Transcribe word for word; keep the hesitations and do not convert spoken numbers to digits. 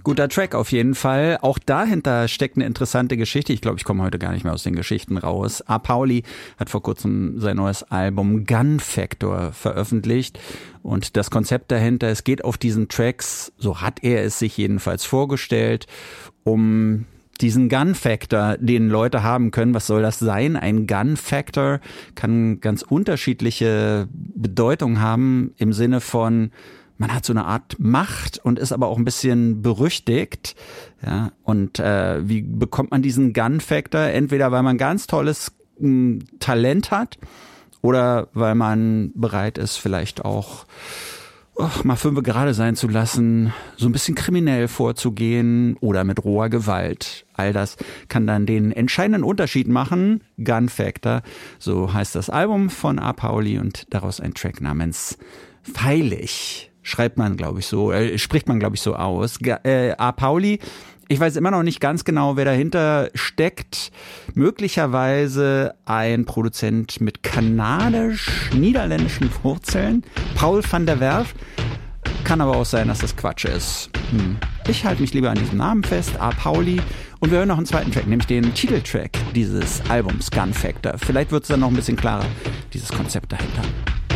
Guter Track auf jeden Fall. Auch dahinter steckt eine interessante Geschichte. Ich glaube, ich komme heute gar nicht mehr aus den Geschichten raus. A. Pauli hat vor kurzem sein neues Album Gun Factor veröffentlicht. Und das Konzept dahinter, es geht auf diesen Tracks, so hat er es sich jedenfalls vorgestellt, um diesen Gun Factor, den Leute haben können. Was soll das sein? Ein Gun Factor kann ganz unterschiedliche Bedeutung haben im Sinne von, man hat so eine Art Macht und ist aber auch ein bisschen berüchtigt. Ja, und äh, wie bekommt man diesen Gun-Factor? Entweder weil man ganz tolles m, Talent hat oder weil man bereit ist, vielleicht auch oh, mal fünf gerade sein zu lassen, so ein bisschen kriminell vorzugehen oder mit roher Gewalt. All das kann dann den entscheidenden Unterschied machen. Gun Factor, so heißt das Album von A. Pauli und daraus ein Track namens Feilig. Schreibt man, glaube ich, so, äh, spricht man, glaube ich, so aus. G- äh, A. Pauli, ich weiß immer noch nicht ganz genau, wer dahinter steckt. Möglicherweise ein Produzent mit kanadisch-niederländischen Wurzeln. Paul van der Werf. Kann aber auch sein, dass das Quatsch ist. Hm. Ich halte mich lieber an diesem Namen fest, A. Pauli. Und wir hören noch einen zweiten Track, nämlich den Titeltrack dieses Albums Gun Factor. Vielleicht wird es dann noch ein bisschen klarer, dieses Konzept dahinter.